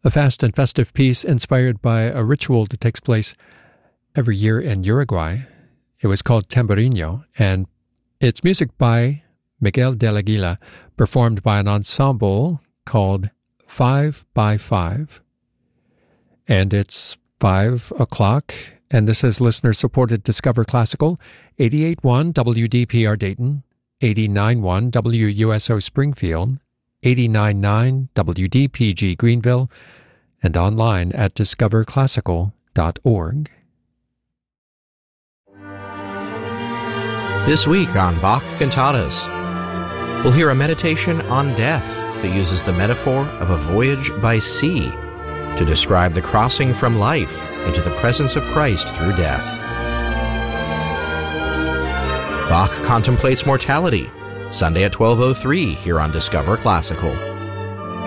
a fast and festive piece inspired by a ritual that takes place every year in Uruguay. It was called Tamborino, and it's music by Miguel del Aguila, performed by an ensemble called 5 by 5. And it's 5 o'clock, and this is listener-supported Discover Classical, 88.1 WDPR Dayton, 89.1 WUSO Springfield, 89.9 WDPG Greenville, and online at discoverclassical.org. This week on Bach Cantatas, we'll hear a meditation on death that uses the metaphor of a voyage by sea to describe the crossing from life into the presence of Christ through death. Bach contemplates mortality, Sunday at 12:03 here on Discover Classical.